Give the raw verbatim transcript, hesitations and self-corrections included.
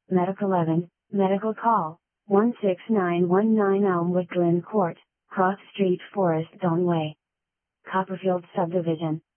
Medical eleven, Medical Call, one six nine one nine Elmwood Glen Court, Cross Street Forest Donway, Copperfield Subdivision.